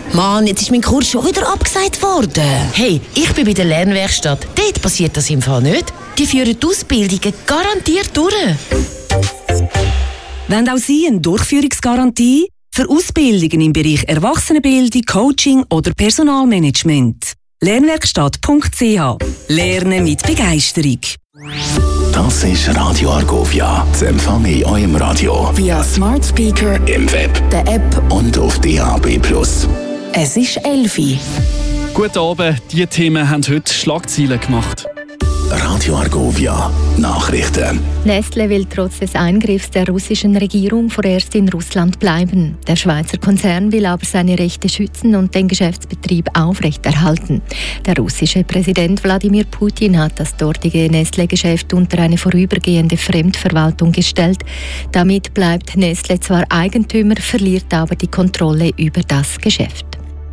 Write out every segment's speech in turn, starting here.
Mann, jetzt ist mein Kurs schon wieder abgesagt worden. Hey, ich bin bei der Lernwerkstatt. Dort passiert das im Fall nicht. Die führen die Ausbildungen garantiert durch. Wollen auch Sie eine Durchführungsgarantie? Für Ausbildungen im Bereich Erwachsenenbildung, Coaching oder Personalmanagement. Lernwerkstatt.ch. Lernen mit Begeisterung. Das ist Radio Argovia. Das Empfang in eurem Radio. Via Smart Speaker, im Web, der App und auf DAB+. Es ist 11 Uhr. Guten Abend, diese Themen haben heute Schlagzeilen gemacht. Radio Argovia. Nachrichten. Nestlé will trotz des Eingriffs der russischen Regierung vorerst in Russland bleiben. Der Schweizer Konzern will aber seine Rechte schützen und den Geschäftsbetrieb aufrechterhalten. Der russische Präsident Wladimir Putin hat das dortige Nestlé-Geschäft unter eine vorübergehende Fremdverwaltung gestellt. Damit bleibt Nestlé zwar Eigentümer, verliert aber die Kontrolle über das Geschäft.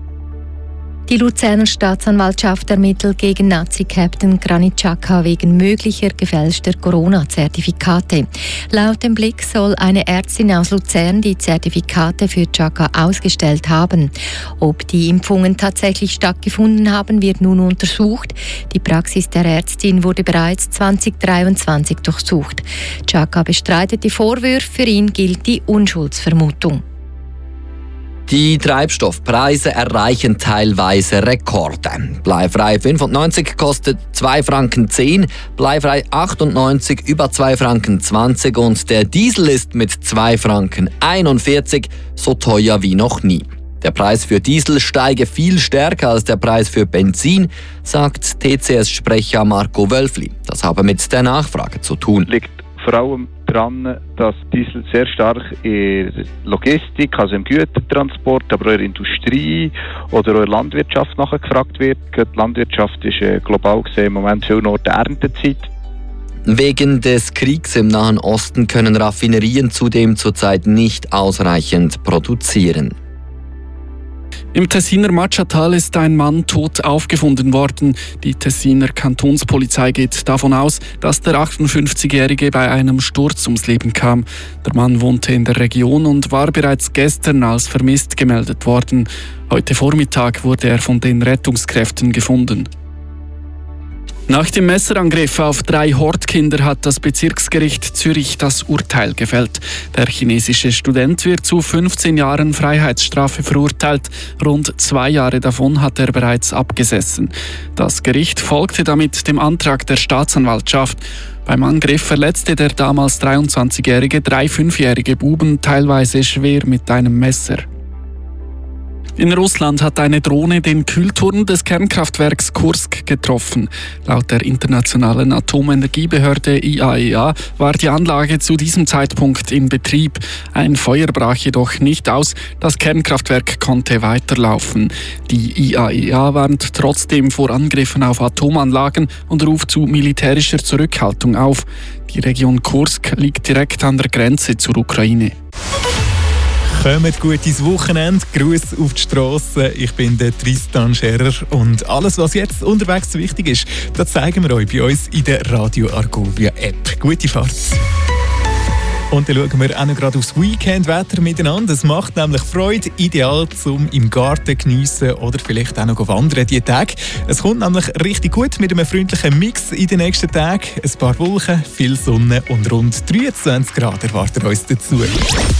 Die Luzerner Staatsanwaltschaft ermittelt gegen Nazi-Captain Granit Xhaka wegen möglicher gefälschter Corona-Zertifikate. Laut dem Blick soll eine Ärztin aus Luzern die Zertifikate für Xhaka ausgestellt haben. Ob die Impfungen tatsächlich stattgefunden haben, wird nun untersucht. Die Praxis der Ärztin wurde bereits 2023 durchsucht. Xhaka bestreitet die Vorwürfe, für ihn gilt die Unschuldsvermutung. Die Treibstoffpreise erreichen teilweise Rekorde. Bleifrei 95 kostet 2,10 Franken, bleifrei 98 über 2,20 Franken und der Diesel ist mit 2,41 Franken so teuer wie noch nie. Der Preis für Diesel steige viel stärker als der Preis für Benzin, sagt TCS-Sprecher Marco Wölfli. Das habe mit der Nachfrage zu tun. Liegt vor allem daran, dass Diesel sehr stark in der Logistik, also im Gütertransport, aber auch in der Industrie oder auch in der Landwirtschaft nachgefragt wird. Die Landwirtschaft ist global gesehen im Moment viel noch der Erntezeit. Wegen des Kriegs im Nahen Osten können Raffinerien zudem zurzeit nicht ausreichend produzieren. Im Tessiner Matschatal ist ein Mann tot aufgefunden worden. Die Tessiner Kantonspolizei geht davon aus, dass der 58-Jährige bei einem Sturz ums Leben kam. Der Mann wohnte in der Region und war bereits gestern als vermisst gemeldet worden. Heute Vormittag wurde er von den Rettungskräften gefunden. Nach dem Messerangriff auf 3 Hortkinder hat das Bezirksgericht Zürich das Urteil gefällt. Der chinesische Student wird zu 15 Jahren Freiheitsstrafe verurteilt. Rund 2 Jahre davon hat er bereits abgesessen. Das Gericht folgte damit dem Antrag der Staatsanwaltschaft. Beim Angriff verletzte der damals 23-jährige 3 5-jährige Buben teilweise schwer mit einem Messer. In Russland hat eine Drohne den Kühlturm des Kernkraftwerks Kursk getroffen. Laut der Internationalen Atomenergiebehörde IAEA war die Anlage zu diesem Zeitpunkt in Betrieb. Ein Feuer brach jedoch nicht aus, das Kernkraftwerk konnte weiterlaufen. Die IAEA warnt trotzdem vor Angriffen auf Atomanlagen und ruft zu militärischer Zurückhaltung auf. Die Region Kursk liegt direkt an der Grenze zur Ukraine. Kommt gut ins Wochenende, Gruß auf die Strasse. Ich bin der Tristan Scherer und alles, was jetzt unterwegs wichtig ist, das zeigen wir euch bei uns in der Radio Argovia App. Gute Fahrt! Und dann schauen wir auch noch gerade aufs Weekend-Wetter miteinander. Es macht nämlich Freude, ideal zum im Garten geniessen oder vielleicht auch noch wandern diese Tage. Es kommt nämlich richtig gut mit einem freundlichen Mix in den nächsten Tagen. Ein paar Wolken, viel Sonne und rund 23 Grad erwarten uns dazu.